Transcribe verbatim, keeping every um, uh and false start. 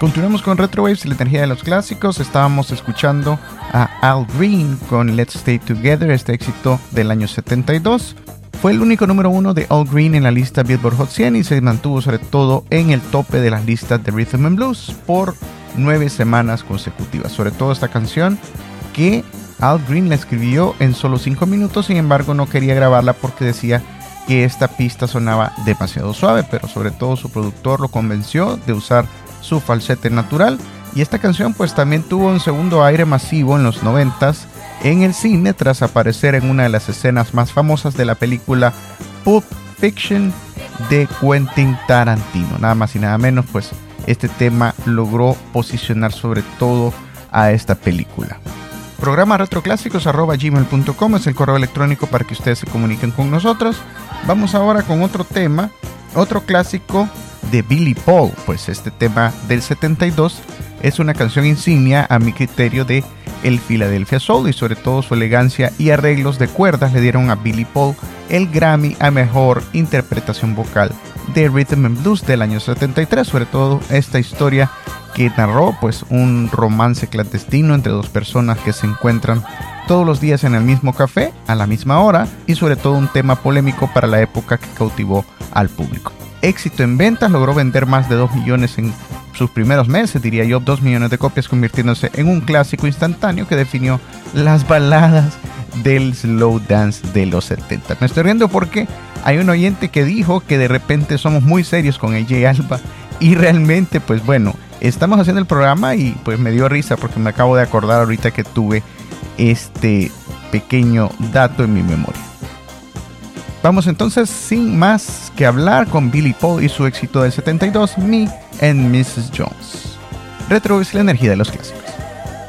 Continuamos con Retro Waves y la energía de los clásicos. Estábamos escuchando a Al Green con Let's Stay Together, este éxito del año setenta y dos. Fue el único número uno de Al Green en la lista Billboard Hot cien y se mantuvo sobre todo en el tope de las listas de Rhythm and Blues por nueve semanas consecutivas. Sobre todo esta canción que Al Green la escribió en solo cinco minutos, sin embargo no quería grabarla porque decía que esta pista sonaba demasiado suave, pero sobre todo su productor lo convenció de usar su falsete natural, y esta canción pues también tuvo un segundo aire masivo en los noventas en el cine tras aparecer en una de las escenas más famosas de la película Pulp Fiction de Quentin Tarantino. Nada más y nada menos, pues este tema logró posicionar sobre todo a esta película. Programa retroclásicos arroba gmail punto com es el correo electrónico para que ustedes se comuniquen con nosotros. Vamos ahora con otro tema, otro clásico de Billy Paul. Pues este tema del setenta y dos es una canción insignia a mi criterio de el Philadelphia Soul, y sobre todo su elegancia y arreglos de cuerdas le dieron a Billy Paul el Grammy a mejor interpretación vocal de Rhythm and Blues del año setenta y tres. Sobre todo esta historia que narró pues un romance clandestino entre dos personas que se encuentran todos los días en el mismo café a la misma hora, y sobre todo un tema polémico para la época que cautivó al público. Éxito en ventas, logró vender más de dos millones en sus primeros meses, diría yo, dos millones de copias, convirtiéndose en un clásico instantáneo que definió las baladas del slow dance de los setenta. Me estoy riendo porque hay un oyente que dijo que de repente somos muy serios con el J Alba, y realmente pues bueno, estamos haciendo el programa y pues me dio risa porque me acabo de acordar ahorita que tuve este pequeño dato en mi memoria. Vamos entonces sin más que hablar con Billy Paul y su éxito del setenta y dos, Me and missus Jones. Retro es la energía de los clásicos.